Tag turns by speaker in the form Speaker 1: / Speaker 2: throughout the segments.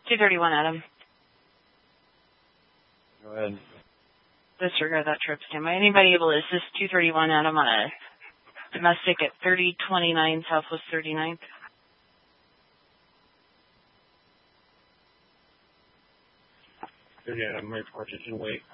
Speaker 1: 231, Adam.
Speaker 2: Go ahead.
Speaker 1: Disregard that trip. Stand by. Anybody able to assist 231, Adam, on a domestic at 3029 Southwest 39th?
Speaker 3: Adam, report it and wait.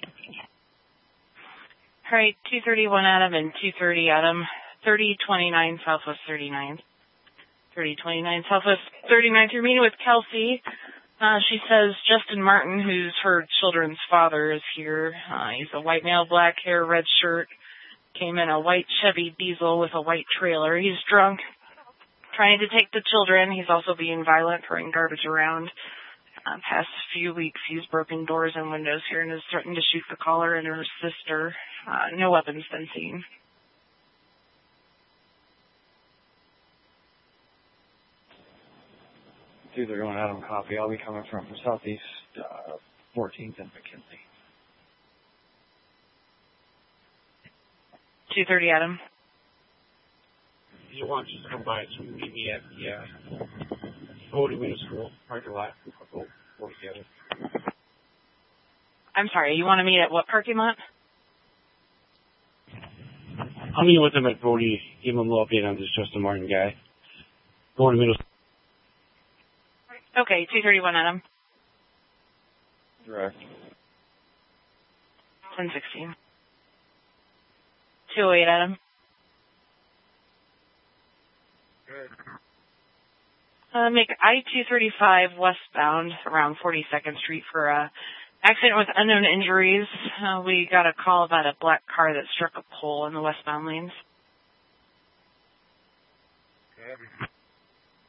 Speaker 1: All right, 231, Adam, and 230, Adam. 3029 Southwest 39th. 3029 Southwest 39th. You're meeting with Kelsey. She says Justin Martin, who's her children's father, is here. He's a white male, black hair, red shirt. Came in a white Chevy diesel with a white trailer. He's drunk, trying to take the children. He's also being violent, throwing garbage around. Past few weeks, he's broken doors and windows here and has threatened to shoot the caller and her sister. No weapons been seen.
Speaker 2: They're going Adam copy. I'll be coming from Southeast 14th and McKinley.
Speaker 1: 230, Adam.
Speaker 3: If you want, just come by and meet me at the Bodie Middle School parking lot. We'll go work together.
Speaker 1: I'm sorry, you want to meet at what parking lot?
Speaker 3: I'll meet with them at Bodie, give them a little update on this Justin Martin guy. Bodie Middle School.
Speaker 1: Okay, 231, Adam.
Speaker 2: Direct.
Speaker 1: 1016. 208, Adam. Make I-235 westbound around 42nd Street for a accident with unknown injuries. We got a call about a black car that struck a pole in the westbound lanes.